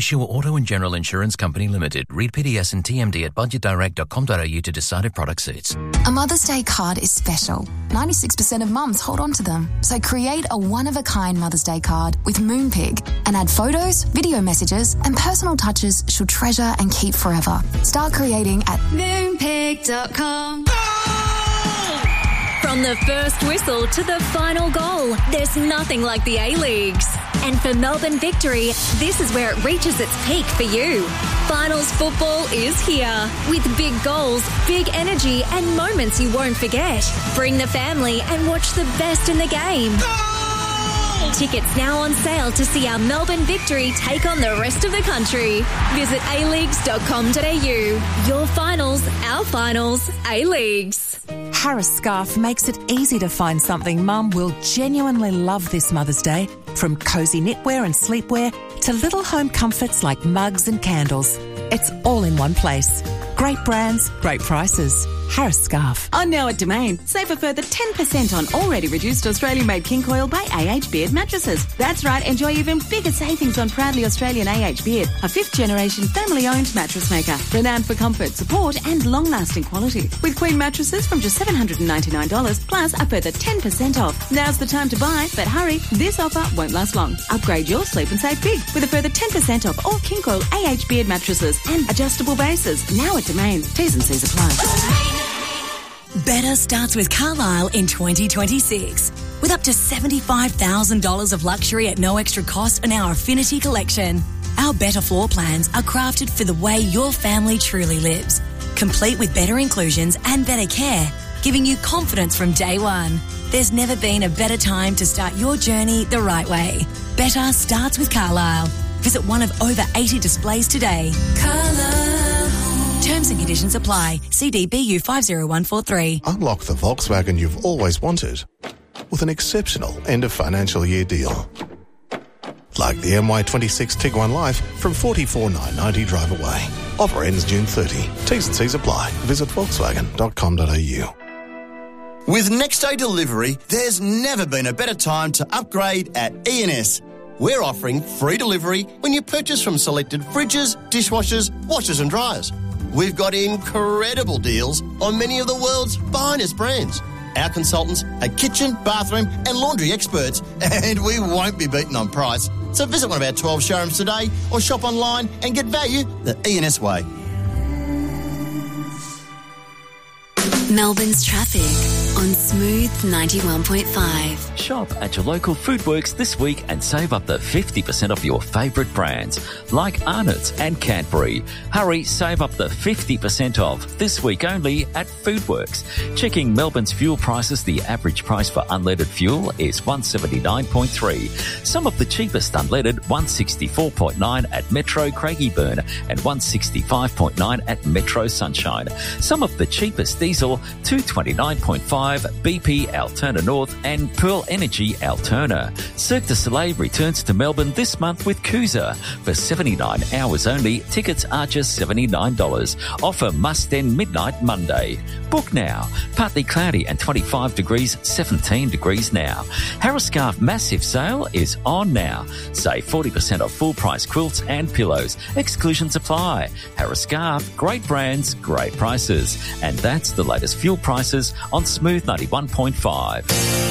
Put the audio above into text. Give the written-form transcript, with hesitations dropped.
Sure Auto and General Insurance Company Limited. Read PDS and TMD at budgetdirect.com.au to decide if product suits. A Mother's Day card is special. 96% of mums hold on to them. So create a one-of-a-kind Mother's Day card with Moonpig and add photos, video messages and personal touches she'll treasure and keep forever. Start creating at moonpig.com. From the first whistle to the final goal, there's nothing like the A-Leagues. And for Melbourne Victory, this is where it reaches its peak for you. Finals football is here, with big goals, big energy and moments you won't forget. Bring the family and watch the best in the game. Goal! Tickets now on sale to see our Melbourne Victory take on the rest of the country. Visit aleagues.com.au. Your finals, our finals, A-Leagues. Harris Scarf makes it easy to find something Mum will genuinely love this Mother's Day, from cosy knitwear and sleepwear to little home comforts like mugs and candles. It's all in one place. Great brands, great prices. Harris Scarf. On now at Domain, save a further 10% on already reduced Australian-made King Coil by AH Beard mattresses. That's right, enjoy even bigger savings on proudly Australian AH Beard, a fifth-generation family-owned mattress maker, renowned for comfort, support and long-lasting quality. With Queen mattresses from just $799, plus a further 10% off. Now's the time to buy, but hurry, this offer won't last long. Upgrade your sleep and save big with a further 10% off all King Coil AH Beard mattresses and adjustable bases. Now at Domain. T's and C's apply. Better starts with Carlisle in 2026. With up to $75,000 of luxury at no extra cost on our Affinity collection. Our better floor plans are crafted for the way your family truly lives. Complete with better inclusions and better care, giving you confidence from day one. There's never been a better time to start your journey the right way. Better starts with Carlisle. Visit one of over 80 displays today. Carlisle. Terms and conditions apply. CDBU 50143. Unlock the Volkswagen you've always wanted with an exceptional end of financial year deal. Like the MY26 Tiguan Life from $44,990 drive away. Offer ends June 30. T's and C's apply. Visit volkswagen.com.au. With next day delivery, there's never been a better time to upgrade at E&S. We're offering free delivery when you purchase from selected fridges, dishwashers, washers and dryers. We've got incredible deals on many of the world's finest brands. Our consultants are kitchen, bathroom and laundry experts, and we won't be beaten on price. So visit one of our 12 showrooms today or shop online and get value the E&S way. Melbourne's traffic on Smooth 91.5. Shop at your local Foodworks this week and save up to 50% off your favourite brands like Arnott's and Cadbury. Hurry, save up to 50% off this week only at Foodworks. Checking Melbourne's fuel prices, the average price for unleaded fuel is $179.3. Some of the cheapest unleaded, $164.9 at Metro Craigieburn and $165.9 at Metro Sunshine. Some of the cheapest diesel, $229.5 BP Alterna North and Pearl Energy Alterna. Cirque du Soleil returns to Melbourne this month with Cruiser. For 79 hours only, tickets are just $79. Offer must end midnight Monday. Book now. Partly cloudy and 25 degrees, 17 degrees now. Harris Scarf massive sale is on now. Save 40% off full price quilts and pillows. Exclusions apply. Harris Scarf, great brands, great prices. And that's the latest fuel prices on Smooth 91.5.